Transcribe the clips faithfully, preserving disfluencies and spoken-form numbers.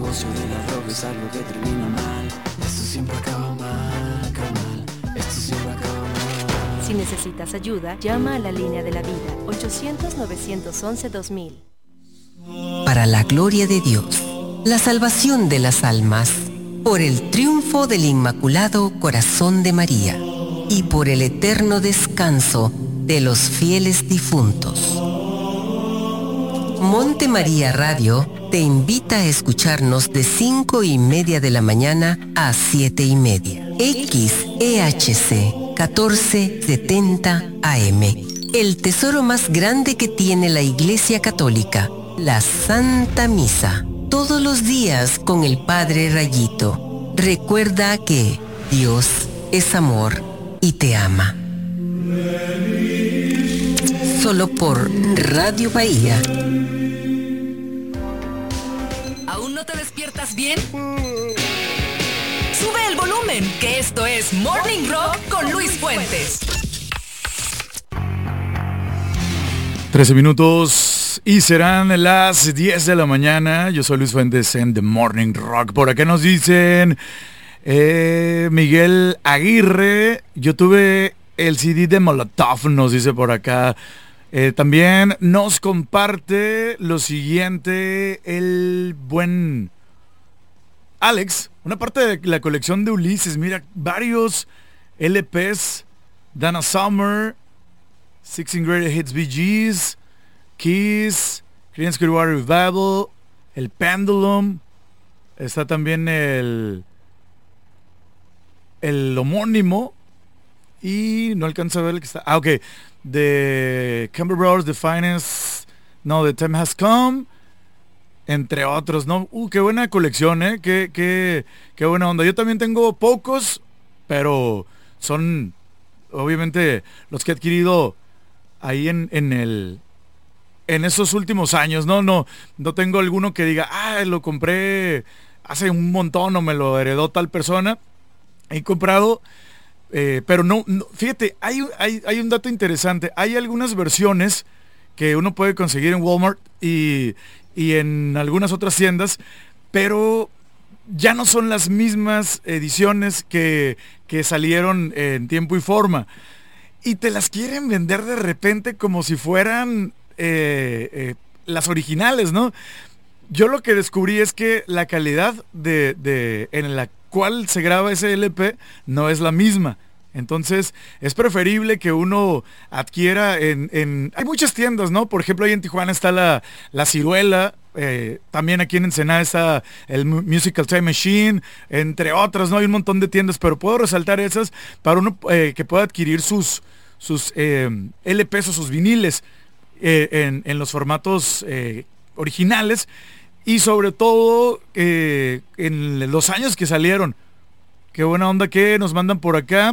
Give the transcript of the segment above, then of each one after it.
negocio de la droga es algo que termina mal. Esto siempre acaba mal, carnal. Esto siempre acaba mal. Si necesitas ayuda, llama a la línea de la vida, ochocientos, novecientos once, dos mil. Para la gloria de Dios, la salvación de las almas, por el triunfo del Inmaculado Corazón de María y por el eterno descanso de los fieles difuntos. Monte María Radio te invita a escucharnos de cinco y media de la mañana a siete y media. X E H C catorce setenta A M. El tesoro más grande que tiene la Iglesia Católica, la Santa Misa. Todos los días con el Padre Rayito. Recuerda que Dios es amor y te ama. Solo por Radio Bahía. ¿Aún no te despiertas bien? Sube el volumen, que esto es Morning Rock con Luis Fuentes. trece minutos y serán las diez de la mañana. Yo soy Luis Fuentes en The Morning Rock. Por acá nos dicen eh, Miguel Aguirre. Yo tuve el C D de Molotov, nos dice por acá. Eh, también nos comparte lo siguiente el buen Alex. Una parte de la colección de Ulises. Mira, varios L Pes. Dana Summer, sixteen Greatest Hits Bee Gees, Kiss, Creedence Clearwater Revival, el Pendulum. Está también el el homónimo. Y no alcanza a ver el que está. Ah, ok. De Campbell Brothers, The Finest. No, The Time Has Come. Entre otros, ¿no? Uh, qué buena colección, ¿eh? Qué, qué, qué buena onda. Yo también tengo pocos, pero son obviamente los que he adquirido ahí en, en el en esos últimos años. No, no, no tengo alguno que diga, ah, lo compré hace un montón o me lo heredó tal persona. He comprado, eh, pero no, no, fíjate, hay, hay, hay un dato interesante. Hay algunas versiones que uno puede conseguir en Walmart y, y en algunas otras tiendas, pero ya no son las mismas ediciones que, que salieron en tiempo y forma. Y te las quieren vender de repente como si fueran eh, eh, las originales, ¿no? Yo lo que descubrí es que la calidad de, de, en la cual se graba ese L P no es la misma. Entonces es preferible que uno adquiera en, en... Hay muchas tiendas, ¿no? Por ejemplo, ahí en Tijuana está la, la Ciruela. Eh, también aquí en Ensenada está el Musical Time Machine, entre otras, ¿no? Hay un montón de tiendas, pero puedo resaltar esas para uno eh, que pueda adquirir sus, sus eh, L Ps o sus viniles eh, en, en los formatos eh, originales y sobre todo eh, en los años que salieron. Qué buena onda que nos mandan por acá.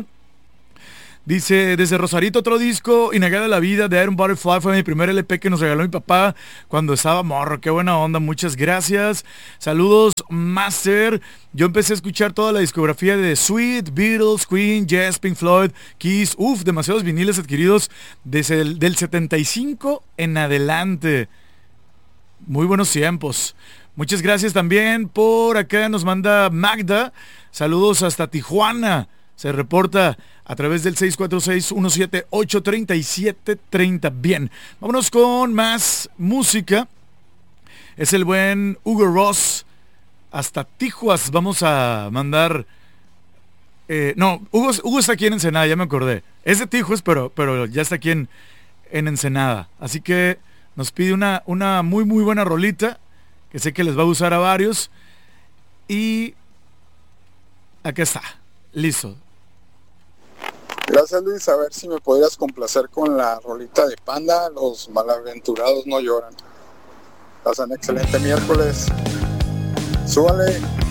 Dice, desde Rosarito otro disco, Inagada la Vida de Iron Butterfly, fue mi primer L P que nos regaló mi papá cuando estaba morro. Qué buena onda, muchas gracias. Saludos, Master. Yo empecé a escuchar toda la discografía de Sweet, Beatles, Queen, Yes, Pink Floyd, Kiss. Uf, demasiados viniles adquiridos desde el del setenta y cinco en adelante. Muy buenos tiempos. Muchas gracias también. Por acá nos manda Magda. Saludos hasta Tijuana. Se reporta a través del seis cuatro seis, uno siete ocho, tres siete tres cero. Bien, vámonos con más música. Es el buen Hugo Ross. Hasta Tijuas vamos a mandar... Eh, no, Hugo, Hugo está aquí en Ensenada, ya me acordé. Es de Tijuas, pero, pero ya está aquí en, en Ensenada. Así que nos pide una, una muy, muy buena rolita, que sé que les va a gustar a varios. Y acá está, listo. Gracias, Luis. A ver si me podrías complacer con la rolita de Panda, Los Malaventurados No Lloran. Pasan excelente miércoles. Súbale.